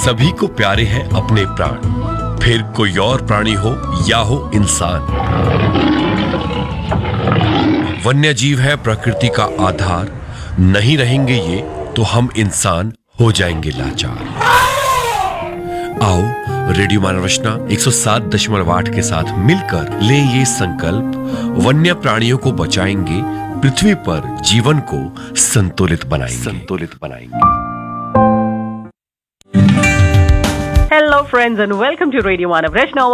सभी को प्यारे हैं अपने प्राण, फिर कोई और प्राणी हो या हो इंसान। वन्य जीव है प्रकृति का आधार, नहीं रहेंगे ये तो हम इंसान हो जाएंगे लाचार। आओ रेडियो मानव रचना 107.8 के साथ मिलकर ले ये संकल्प, वन्य प्राणियों को बचाएंगे, पृथ्वी पर जीवन को संतुलित बनाएंगे। Hello friends and welcome to radio Manav Rachna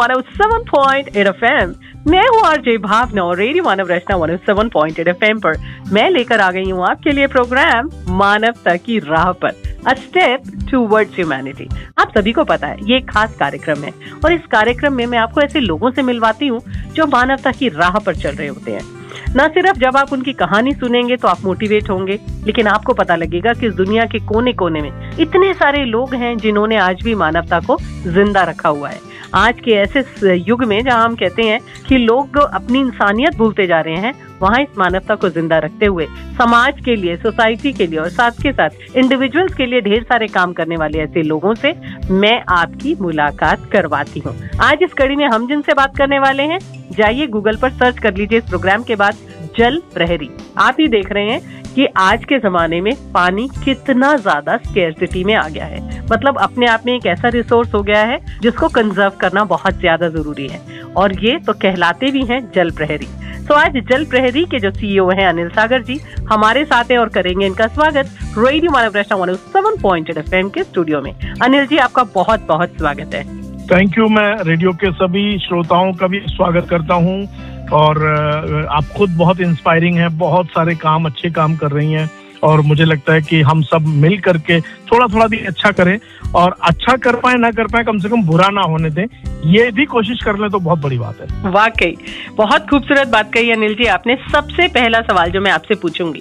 107.8 FM। मैं हूँ आरजे भावना और रेडियो मानव रचना 107.8 FM पर मैं लेकर आ गई हूँ आपके लिए प्रोग्राम मानवता की राह पर, अ स्टेप टूवर्ड्स ह्यूमैनिटी। आप सभी को पता है ये एक खास कार्यक्रम है और इस कार्यक्रम में मैं आपको ऐसे लोगों से मिलवाती हूँ जो मानवता की राह पर चल रहे होते हैं। न सिर्फ जब आप उनकी कहानी सुनेंगे तो आप मोटिवेट होंगे, लेकिन आपको पता लगेगा कि इस दुनिया के कोने कोने में इतने सारे लोग हैं जिन्होंने आज भी मानवता को जिंदा रखा हुआ है। आज के ऐसे युग में जहां हम कहते हैं कि लोग अपनी इंसानियत भूलते जा रहे हैं, वहां इस मानवता को जिंदा रखते हुए समाज के लिए, सोसाइटी के लिए और साथ के साथ इंडिविजुअल्स के लिए ढेर सारे काम करने वाले ऐसे लोगों से मैं आपकी मुलाकात करवाती हूँ। आज इस कड़ी में हम जिनसे बात करने वाले हैं, जाइए गूगल पर सर्च कर लीजिए इस प्रोग्राम के बाद जल प्रहरी। आप ही देख रहे हैं कि आज के जमाने में पानी कितना ज्यादा स्केर्सिटी में आ गया है। मतलब अपने आप में एक ऐसा रिसोर्स हो गया है जिसको कंजर्व करना बहुत ज्यादा जरूरी है, और ये तो कहलाते भी हैं जल प्रहरी। तो आज जल प्रहरी के जो सीईओ हैं अनिल सागर जी हमारे साथ हैं और करेंगे इनका स्वागत रेडियो मानव रचना 107.8 FM के स्टूडियो में। अनिल जी आपका बहुत बहुत स्वागत है। Thank you. मैं रेडियो के सभी श्रोताओं का भी स्वागत करता हूं और आप खुद बहुत इंस्पायरिंग हैं, बहुत सारे काम, अच्छे काम कर रही हैं और मुझे लगता है कि हम सब मिल करके थोड़ा थोड़ा भी अच्छा करें और अच्छा कर पाए ना कर पाए कम से कम बुरा ना होने दें, ये भी कोशिश कर लें तो बहुत बड़ी बात है। वाकई बहुत खूबसूरत बात कही अनिल जी आपने। सबसे पहला सवाल जो मैं आपसे पूछूंगी,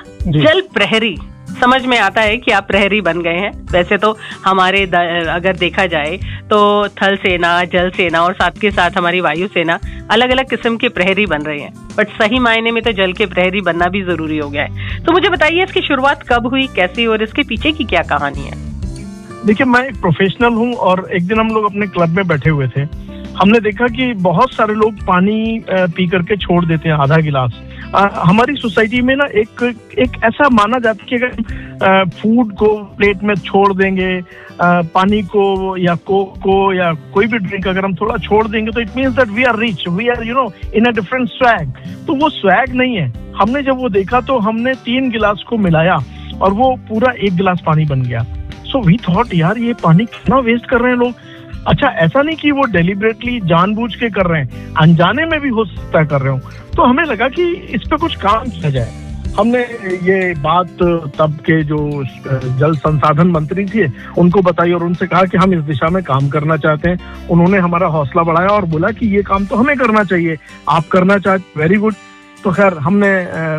जल प्रहरी, समझ में आता है कि आप प्रहरी बन गए हैं। वैसे तो हमारे अगर देखा जाए तो थल सेना, जल सेना और साथ के साथ हमारी वायु सेना अलग अलग किस्म के प्रहरी बन रहे हैं, बट सही मायने में तो जल के प्रहरी बनना भी जरूरी हो गया है। तो मुझे बताइए इसकी शुरुआत कब हुई, कैसी और इसके पीछे की क्या कहानी है? देखिए, मैं एक प्रोफेशनल हूँ और एक दिन हम लोग अपने क्लब में बैठे हुए थे। हमने देखा कि बहुत सारे लोग पानी पी करके छोड़ देते हैं आधा गिलास। हमारी सोसाइटी में ना एक ऐसा माना जाता है कि अगर फूड को प्लेट में छोड़ देंगे, पानी को या कोक को या कोई भी ड्रिंक अगर हम थोड़ा छोड़ देंगे तो it means that we are rich, we are in a different swag. तो वो स्वैग नहीं है। हमने जब वो देखा तो हमने 3 गिलास को मिलाया और वो पूरा 1 गिलास पानी बन गया। सो वी थॉट यार ये पानी कितना वेस्ट कर रहे हैं लोग। अच्छा, ऐसा नहीं कि वो डेलिबरेटली जानबूझ के कर रहे हैं, अनजाने में भी हो सकता है कर रहे हो। तो हमें लगा कि इस पे कुछ काम किया जाए। हमने ये बात तब के जो जल संसाधन मंत्री थे उनको बताई और उनसे कहा कि हम इस दिशा में काम करना चाहते हैं। उन्होंने हमारा हौसला बढ़ाया और बोला कि ये काम तो हमें करना चाहिए, आप करना चाहते, वेरी गुड। तो खैर हमने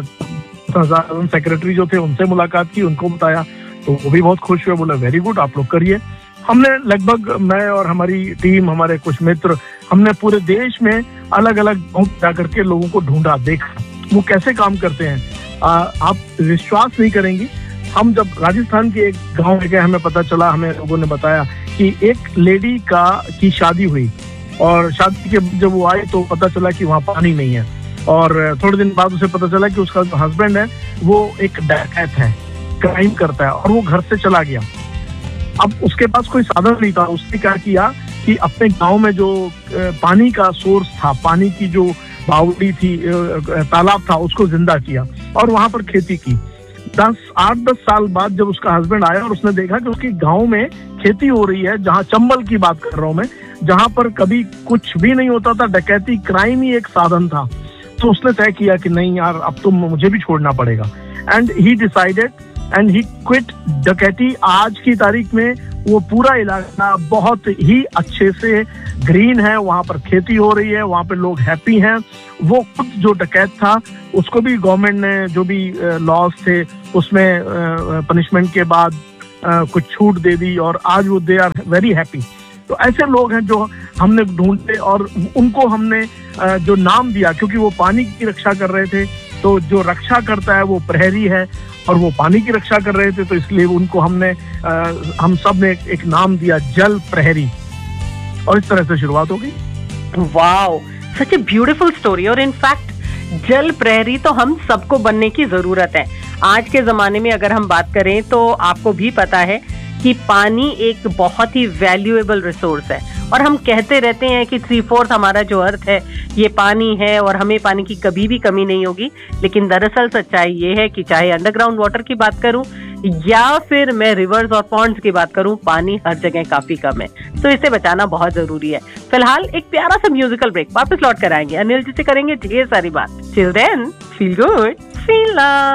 संसाधन सेक्रेटरी जो थे उनसे मुलाकात की, उनको बताया तो वो भी बहुत खुश हुए, बोला वेरी गुड आप लोग करिए। हमने लगभग, मैं और हमारी टीम, हमारे कुछ मित्र, हमने पूरे देश में अलग अलग जा करके लोगों को ढूंढा, देखा वो कैसे काम करते हैं। आप विश्वास नहीं करेंगी, हम जब राजस्थान के एक गांव में गए, हमें पता चला, हमें लोगों ने बताया कि एक लेडी की शादी हुई और शादी के जब वो आई तो पता चला कि वहाँ पानी नहीं है और थोड़े दिन बाद उसे पता चला कि उसका जो हस्बैंड है वो एक डकैत है, क्राइम करता है और वो घर से चला गया। अब उसके पास कोई साधन नहीं था। उसने क्या किया कि अपने गांव में जो पानी का सोर्स था, पानी की जो बावड़ी थी, तालाब था, उसको जिंदा किया और वहां पर खेती की। 8-10 साल बाद जब उसका हस्बैंड आया और उसने देखा कि उसके गांव में खेती हो रही है, जहां चंबल की बात कर रहा हूं मैं, जहां पर कभी कुछ भी नहीं होता था, डकैती, क्राइम ही एक साधन था। तो उसने तय किया कि नहीं यार, अब तो मुझे भी छोड़ना पड़ेगा। And he decided and he quit डकैती। आज की तारीख में वो पूरा इलाका बहुत ही अच्छे से ग्रीन है, वहां पर खेती हो रही है, वहां पे लोग हैप्पी हैं। वो खुद जो डकैत था उसको भी गवर्नमेंट ने जो भी लॉज थे उसमें पनिशमेंट के बाद कुछ छूट दे दी और आज वो दे आर वेरी हैप्पी। तो ऐसे लोग हैं जो हमने ढूंढे और उनको हमने जो नाम दिया, क्योंकि वो पानी की रक्षा कर रहे थे, तो जो रक्षा करता है वो प्रहरी है, और वो पानी की रक्षा कर रहे थे, तो इसलिए उनको हम सब ने एक नाम दिया, जल प्रहरी, और इस तरह से शुरुआत हो गई। Wow, such a beautiful story. और इनफैक्ट जल प्रहरी तो हम सबको बनने की जरूरत है। आज के जमाने में अगर हम बात करें तो आपको भी पता है कि पानी एक बहुत ही वैल्यूएबल रिसोर्स है, और हम कहते रहते हैं कि 3/4 हमारा जो अर्थ है ये पानी है और हमें पानी की कभी भी कमी नहीं होगी। लेकिन दरअसल सच्चाई ये है कि चाहे अंडरग्राउंड वाटर की बात करूं या फिर मैं रिवर्स और पॉन्ड्स की बात करूं, पानी हर जगह काफी कम है, तो इसे बचाना बहुत जरूरी है। फिलहाल एक प्यारा सा म्यूजिकल ब्रेक, वापस लौट कर आएंगे, अनिल जी से करेंगे ढेर सारी बात। Till then, feel good, feel love.